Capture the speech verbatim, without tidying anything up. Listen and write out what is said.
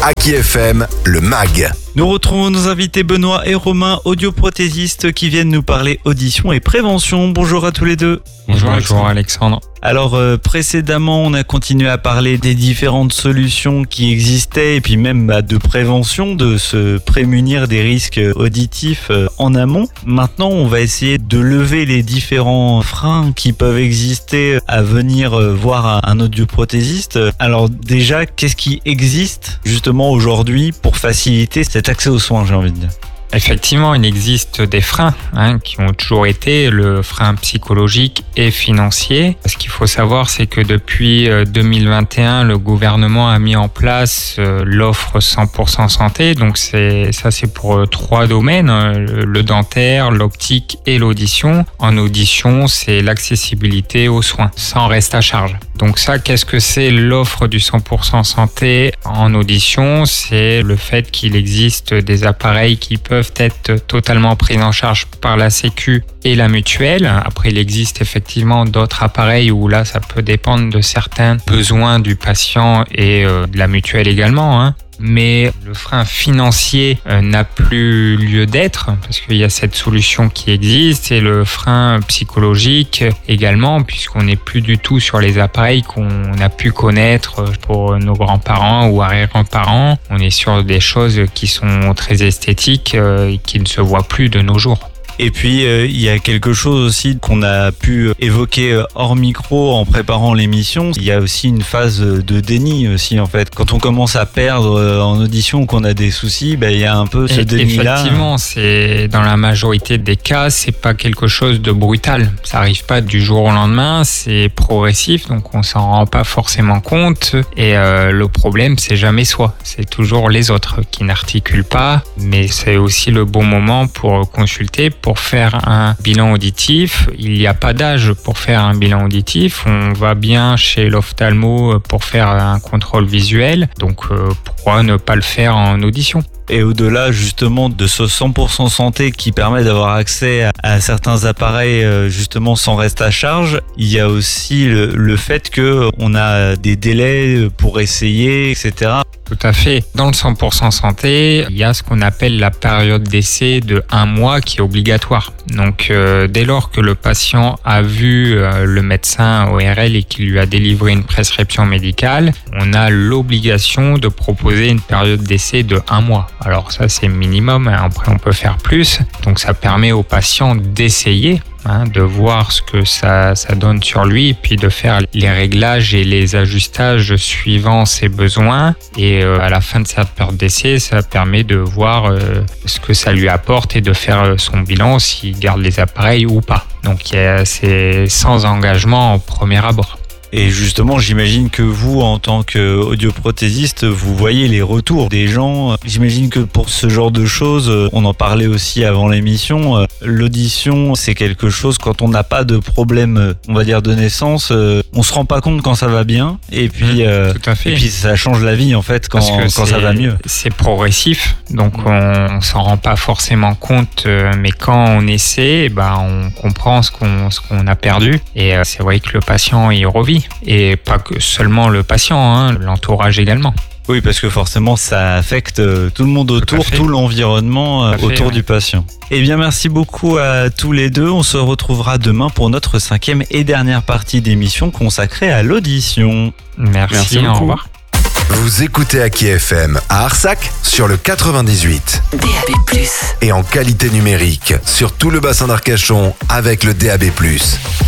Aki F M, le M A G. Nous retrouvons nos invités Benoît et Romain, audioprothésistes, qui viennent nous parler audition et prévention. Bonjour à tous les deux. Bonjour, Bonjour Alexandre. Alors euh, précédemment, on a continué à parler des différentes solutions qui existaient et puis même bah, de prévention, de se prémunir des risques auditifs euh, en amont. Maintenant, on va essayer de lever les différents freins qui peuvent exister à venir euh, voir un, un audioprothésiste. Alors déjà, qu'est-ce qui existe justement aujourd'hui pour faciliter cet accès aux soins, j'ai envie de dire? Effectivement, il existe des freins hein, qui ont toujours été le frein psychologique et financier. Ce qu'il faut savoir, c'est que depuis deux mille vingt et un, le gouvernement a mis en place l'offre cent pour cent santé. Donc c'est, ça, c'est pour trois domaines, le dentaire, l'optique et l'audition. En audition, c'est l'accessibilité aux soins, sans reste à charge. Donc ça, qu'est-ce que c'est l'offre du cent pour cent santé en audition? C'est le fait qu'il existe des appareils qui peuvent être totalement pris en charge par la Sécu et la mutuelle. Après, il existe effectivement d'autres appareils où là, ça peut dépendre de certains besoins du patient et euh, de la mutuelle également, hein. Mais le frein financier euh, n'a plus lieu d'être parce qu'il y a cette solution qui existe, et le frein psychologique également, puisqu'on n'est plus du tout sur les appareils qu'on a pu connaître pour nos grands-parents ou arrière-grands-parents. On est sur des choses qui sont très esthétiques euh, et qui ne se voient plus de nos jours. Et puis, euh, il y a quelque chose aussi qu'on a pu évoquer hors micro en préparant l'émission. Il y a aussi une phase de déni aussi, en fait. Quand on commence à perdre en audition ou qu'on a des soucis, ben, il y a un peu ce Et déni-là. Effectivement, c'est, dans la majorité des cas, c'est pas quelque chose de brutal. Ça arrive pas du jour au lendemain, c'est progressif, donc on s'en rend pas forcément compte. Et euh, le problème, c'est jamais soi. C'est toujours les autres qui n'articulent pas. Mais c'est aussi le bon moment pour consulter, pour faire un bilan auditif. Il n'y a pas d'âge pour faire un bilan auditif. On va bien chez l'ophtalmo pour faire un contrôle visuel. Donc, euh, pourquoi ne pas le faire en audition ? Et au-delà justement de ce cent pour cent santé qui permet d'avoir accès à, à certains appareils justement sans reste à charge, il y a aussi le, le fait qu'on a des délais pour essayer, et cetera. Tout à fait. Dans le cent pour cent santé, il y a ce qu'on appelle la période d'essai de un mois qui est obligatoire. Donc euh, dès lors que le patient a vu euh, le médecin O R L et qu'il lui a délivré une prescription médicale, on a l'obligation de proposer une période d'essai de un mois. Alors ça, c'est minimum, hein. Après on peut faire plus. Donc ça permet au patient d'essayer, hein, de voir ce que ça, ça donne sur lui, et puis de faire les réglages et les ajustages suivant ses besoins. Et euh, à la fin de cette période d'essai, ça permet de voir euh, ce que ça lui apporte et de faire son bilan s'il garde les appareils ou pas. Donc c'est sans engagement au premier abord. Et justement, j'imagine que vous, en tant qu'audioprothésiste, vous voyez les retours des gens. J'imagine que pour ce genre de choses, on en parlait aussi avant l'émission, l'audition, c'est quelque chose, quand on n'a pas de problème, on va dire, de naissance, on se rend pas compte quand ça va bien. Et puis, mmh, euh, tout à fait. Et puis ça change la vie, en fait, quand, quand ça va mieux. C'est progressif, donc on, on s'en rend pas forcément compte, mais quand on essaie, bah, on comprend ce qu'on, ce qu'on a perdu. Et c'est vrai que le patient, il revit. Et pas que seulement le patient, hein, l'entourage également. Oui, parce que forcément, ça affecte tout le monde autour, tout, tout l'environnement tout autour fait, du ouais. patient. Eh bien, merci beaucoup à tous les deux. On se retrouvera demain pour notre cinquième et dernière partie d'émission consacrée à l'audition. Merci, merci au revoir. Vous écoutez Aki F M à Arsac sur le quatre-vingt-dix-huit. D A B plus. Et en qualité numérique sur tout le bassin d'Arcachon avec le D A B plus.